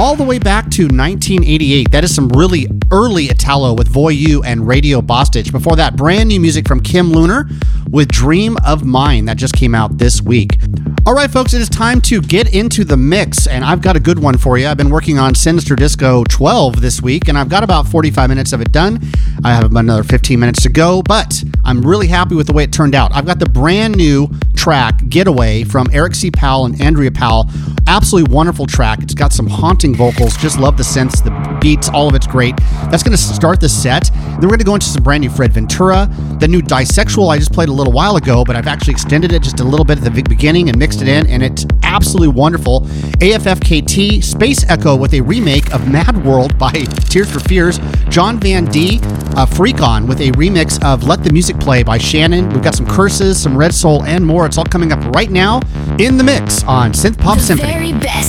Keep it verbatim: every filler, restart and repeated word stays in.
all the way back to nineteen eighty-eight. That is some really early Italo with Voyou and Radio Bostage. Before that, brand new music from Kim Lunar with Dream of Mine. That just came out this week. All right, folks, it is time to get into the mix, and I've got a good one for you. I've been working on Sinister Disco twelve this week, and I've got about forty-five minutes of it done. I have another fifteen minutes to go, but I'm really happy with the way it turned out. I've got the brand new track, Getaway, from Eric C. Powell and Andrea Powell. Absolutely wonderful track. It's got some haunting vocals. Just love the synths, the beats, all of it's great. That's going to start the set. Then we're going to go into some brand new Fred Ventura. The new Disexual I just played a little while ago, but I've actually extended it just a little bit at the beginning and mixed it in, and it's absolutely wonderful. A F F K T, Space Echo with a remake of Mad World by Tears for Fears. John Van D, uh, Freak On with a remix of Let the Music Play by Shannon. We've got some Curses, some Red Soul, and more. It's all coming up right now in the mix on Synth Pop the Symphony. Very best